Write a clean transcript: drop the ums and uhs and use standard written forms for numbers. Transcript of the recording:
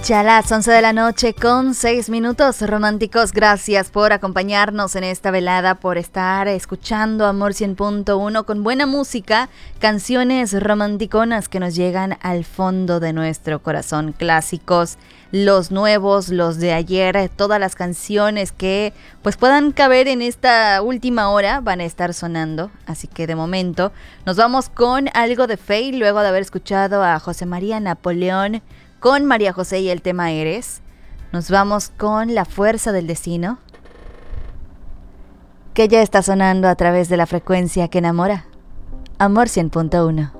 Ya las 11 de la noche con 6 minutos, románticos. Gracias por acompañarnos en esta velada, por estar escuchando Amor 100.1 con buena música, canciones romanticonas que nos llegan al fondo de nuestro corazón, clásicos, los nuevos, los de ayer, todas las canciones que pues puedan caber en esta última hora van a estar sonando. Así que de momento nos vamos con algo de Faye, luego de haber escuchado a José María Napoleón con María José y el tema Eres. Nos vamos con La Fuerza del Destino, que ya está sonando a través de la frecuencia que enamora. Amor 100.1.